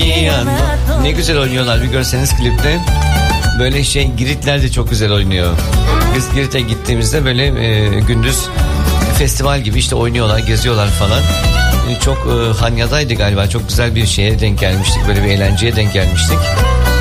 Ne güzel oynuyorlar, bir görseniz klipte. Böyle Giritler de çok güzel oynuyor. Biz Girit'e gittiğimizde böyle gündüz festival gibi işte oynuyorlar, geziyorlar falan. Çok Hanya'daydı galiba, çok güzel bir şeye denk gelmiştik, böyle bir eğlenceye denk gelmiştik.